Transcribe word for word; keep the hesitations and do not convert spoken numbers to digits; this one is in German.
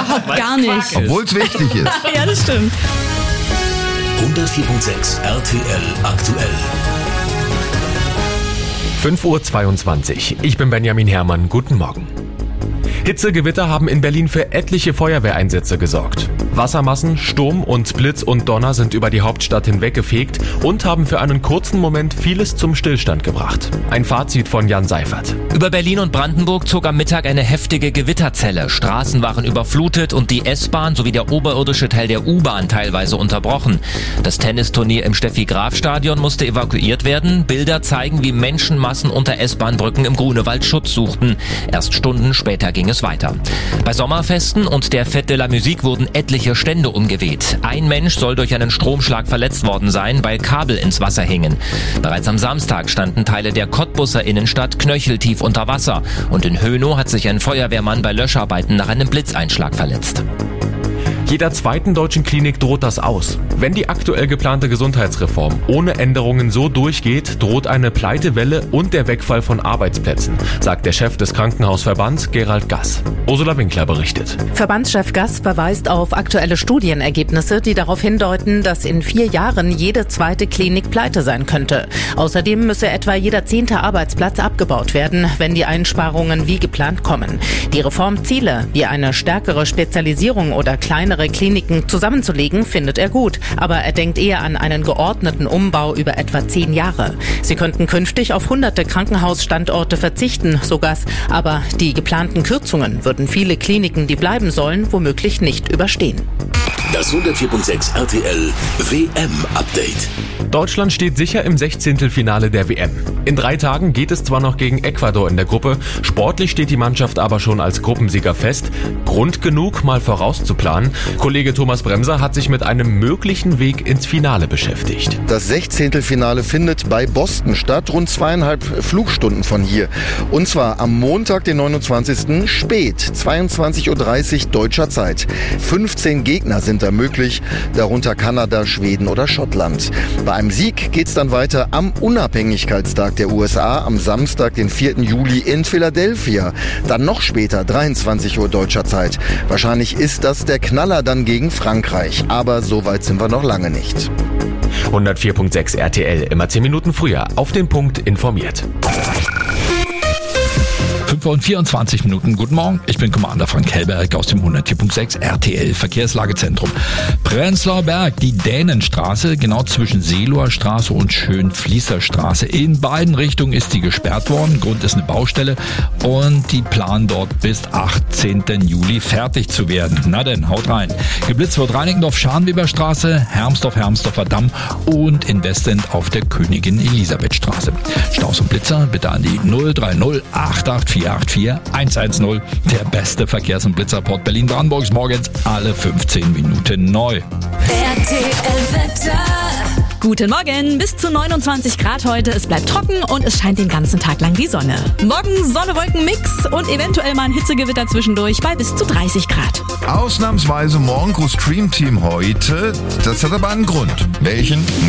überhaupt gar nicht. Obwohl es wichtig ist. Ja, das stimmt. hundertvier Komma sechs R T L aktuell. fünf Uhr zweiundzwanzig. Ich bin Benjamin Herrmann. Guten Morgen. Hitzegewitter haben in Berlin für etliche Feuerwehreinsätze gesorgt. Wassermassen, Sturm und Blitz und Donner sind über die Hauptstadt hinweggefegt und haben für einen kurzen Moment vieles zum Stillstand gebracht. Ein Fazit von Jan Seifert. Über Berlin und Brandenburg zog am Mittag eine heftige Gewitterzelle. Straßen waren überflutet und die S-Bahn sowie der oberirdische Teil der U-Bahn teilweise unterbrochen. Das Tennisturnier im Steffi-Graf-Stadion musste evakuiert werden. Bilder zeigen, wie Menschenmassen unter S-Bahn-Brücken im Grunewald Schutz suchten. Erst Stunden später ging es weiter. Bei Sommerfesten und der Fête de la Musique wurden etliche Stände umgeweht. Ein Mensch soll durch einen Stromschlag verletzt worden sein, weil Kabel ins Wasser hingen. Bereits am Samstag standen Teile der Cottbusser Innenstadt knöcheltief unter Wasser. Und in Hönow hat sich ein Feuerwehrmann bei Löscharbeiten nach einem Blitzeinschlag verletzt. Jeder zweiten deutschen Klinik droht das aus. Wenn die aktuell geplante Gesundheitsreform ohne Änderungen so durchgeht, droht eine Pleitewelle und der Wegfall von Arbeitsplätzen, sagt der Chef des Krankenhausverbands Gerald Gass. Ursula Winkler berichtet. Verbandschef Gass verweist auf aktuelle Studienergebnisse, die darauf hindeuten, dass in vier Jahren jede zweite Klinik pleite sein könnte. Außerdem müsse etwa jeder zehnte Arbeitsplatz abgebaut werden, wenn die Einsparungen wie geplant kommen. Die Reformziele, wie eine stärkere Spezialisierung oder kleinere Kliniken zusammenzulegen, findet er gut. Aber er denkt eher an einen geordneten Umbau über etwa zehn Jahre. Sie könnten künftig auf hunderte Krankenhausstandorte verzichten, so Gass. Aber die geplanten Kürzungen würden viele Kliniken, die bleiben sollen, womöglich nicht überstehen. Das hundertvier Komma sechs R T L W M-Update. Deutschland steht sicher im Sechzehntelfinale der W M. In drei Tagen geht es zwar noch gegen Ecuador in der Gruppe, sportlich steht die Mannschaft aber schon als Gruppensieger fest. Grund genug, mal vorauszuplanen. Kollege Thomas Bremser hat sich mit einem möglichen Weg ins Finale beschäftigt. Das Sechzehntelfinale findet bei Boston statt, rund zweieinhalb Flugstunden von hier. Und zwar am Montag, den neunundzwanzigsten spät, zweiundzwanzig Uhr dreißig deutscher Zeit. fünfzehn Gegner sind da möglich, darunter Kanada, Schweden oder Schottland. Bei einem Sieg geht's dann weiter am Unabhängigkeitstag der U S A am Samstag, den vierten Juli in Philadelphia. Dann noch später, dreiundzwanzig Uhr deutscher Zeit. Wahrscheinlich ist das der Knaller dann gegen Frankreich, aber so weit sind wir noch lange nicht. hundertvier Komma sechs R T L, immer zehn Minuten früher, auf den Punkt informiert. fünf Uhr und vierundzwanzig Minuten. Guten Morgen, ich bin Commander Frank Hellberg aus dem hundertvier Komma sechs R T L Verkehrslagezentrum. Prenzlauer Berg, die Dänenstraße, genau zwischen Seeloer Straße und Schönfließer Straße. In beiden Richtungen ist sie gesperrt worden. Grund ist eine Baustelle und die planen dort bis achtzehnten Juli fertig zu werden. Na denn, haut rein. Geblitzt wird Reinickendorf-Scharnweber Straße, Hermsdorf-Hermsdorfer Damm und in Westend auf der Königin Elisabeth Straße. Staus und Blitzer bitte an die null drei null acht acht vier acht vier eins eins null. Der beste Verkehrs- und Blitzerport Berlin-Brandenburgs morgens alle fünfzehn Minuten neu. R T L-Wetter. Guten Morgen, bis zu neunundzwanzig Grad heute. Es bleibt trocken und es scheint den ganzen Tag lang die Sonne. Morgen Sonne-Wolken-Mix und eventuell mal ein Hitzegewitter zwischendurch bei bis zu dreißig Grad. Ausnahmsweise Morgencrew Stream Team heute. Das hat aber einen Grund. Welchen?